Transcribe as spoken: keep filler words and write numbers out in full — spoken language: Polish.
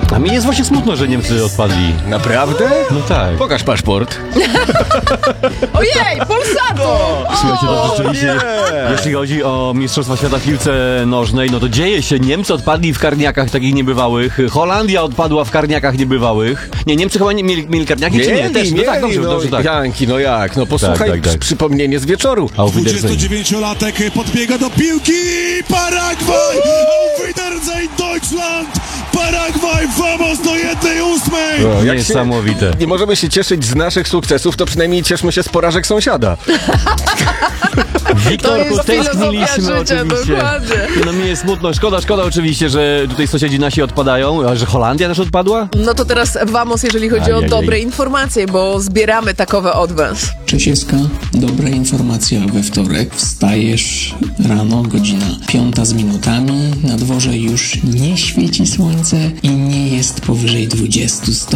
A mi jest właśnie smutno, że Niemcy odpadli. Naprawdę? No tak. Pokaż paszport. Ojej, Polsatu! Słuchajcie, to rzeczywiście, nie. jeśli chodzi o Mistrzostwa Świata w piłce nożnej, no to dzieje się. Niemcy odpadli w karniakach takich niebywałych. Holandia odpadła w karniakach niebywałych. Nie, Niemcy chyba nie mieli, mieli karniaki, czy nie? Też, no tak, dobrze, no, dobrze, tak. Janki, no jak? No posłuchaj, Tak, tak, tak. przypomnienie z wieczoru. Auf Wiedersehen. dwudziestodziewięciolatek podbiega do piłki. Paragwaj! Auf Wiedersehen Deutschland! Paragwaj, vamos do jednej ósmej! No, jak Niesamowite. się, nie możemy się cieszyć z naszych sukcesów, to przynajmniej cieszmy się z porażek sąsiada. To Wiktorku, jest tęskniliśmy filozofia życia, oczywiście. dokładnie. No mi jest smutno, szkoda, szkoda oczywiście, że tutaj sąsiedzi nasi odpadają, a że Holandia też odpadła? No to teraz vamos, jeżeli chodzi Ajajaj. o dobre informacje, bo zbieramy takowe od was. Czesieska, dobra informacja we wtorek. Wstajesz rano, godzina piąta z minutami. Na dworze już nie świeci słońce i nie jest powyżej dwudziestu stopni.